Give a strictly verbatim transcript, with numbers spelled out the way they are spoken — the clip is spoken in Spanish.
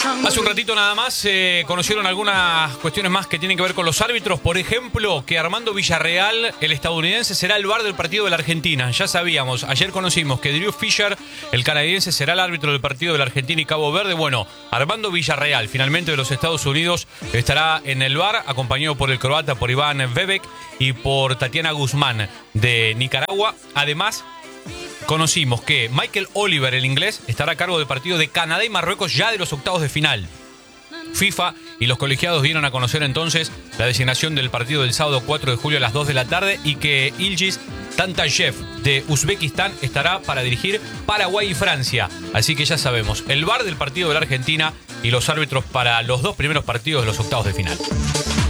Hace un ratito nada más se eh, conocieron algunas cuestiones más que tienen que ver con los árbitros. Por ejemplo, que Armando Villarreal, el estadounidense, será el V A R del partido de la Argentina. Ya sabíamos, ayer conocimos que Drew Fisher, el canadiense, será el árbitro del partido de la Argentina y Cabo Verde. Bueno, Armando Villarreal, finalmente de los Estados Unidos, estará en el V A R, acompañado por el croata, por Iván Bebek y por Tatiana Guzmán de Nicaragua. Además, conocimos que Michael Oliver, el inglés, estará a cargo del partido de Canadá y Marruecos ya de los octavos de final. FIFA y los colegiados dieron a conocer entonces la designación del partido del sábado cuatro de julio a las dos de la tarde y que Ilgiz Tantayev de Uzbekistán estará para dirigir Paraguay y Francia. Así que ya sabemos, el V A R del partido de la Argentina y los árbitros para los dos primeros partidos de los octavos de final.